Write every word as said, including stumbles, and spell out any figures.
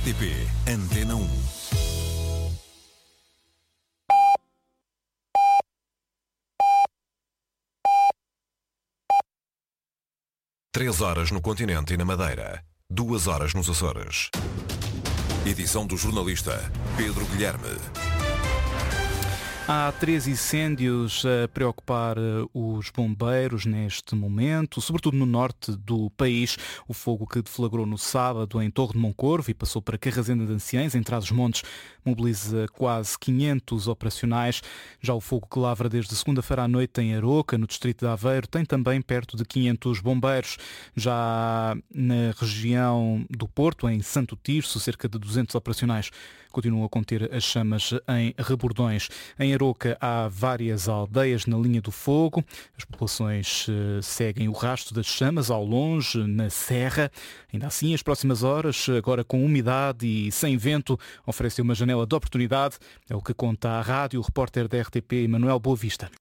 R T P Antena um. Três horas no continente e na Madeira. Duas horas nos Açores. Edição do jornalista Pedro Guilherme. Há três incêndios a preocupar os bombeiros neste momento, sobretudo no norte do país. O fogo que deflagrou no sábado em Torre de Moncorvo e passou para Carrasenda de Anciães, em Trás-os-Montes, mobiliza quase quinhentos operacionais. Já o fogo que lavra desde segunda-feira à noite em Aroca, no distrito de Aveiro, tem também perto de quinhentos bombeiros. Já na região do Porto, em Santo Tirso, cerca de duzentos operacionais continuam a conter as chamas em Rebordões. Em Aroca há várias aldeias na linha do fogo. As populações uh, seguem o rastro das chamas ao longe, na serra. Ainda assim, as próximas horas, agora com umidade e sem vento, oferecem uma janela de oportunidade. É o que conta à rádio o repórter da R T P, Manuel Boa Vista.